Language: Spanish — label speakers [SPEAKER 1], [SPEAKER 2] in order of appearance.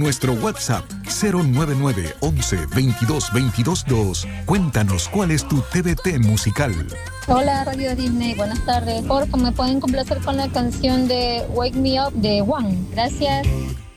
[SPEAKER 1] Nuestro WhatsApp 099 11 22 22 2. Cuéntanos cuál es tu TBT musical.
[SPEAKER 2] Hola Radio Disney, buenas tardes. Por favor, ¿me pueden complacer con la canción de Wake Me Up de One? Gracias.